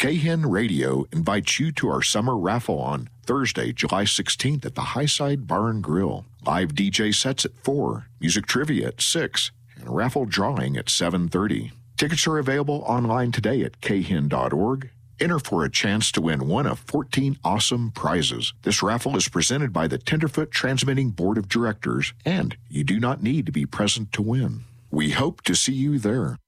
KHEN Radio invites you to our summer raffle on Thursday, July 16th at the Highside Bar and Grill. Live DJ sets at 4, music trivia at 6, and raffle drawing at 7:30. Tickets are available online today at khen.org. Enter for a chance to win one of 14 awesome prizes. This raffle is presented by the Tenderfoot Transmitting Board of Directors, and you do not need to be present to win. We hope to see you there.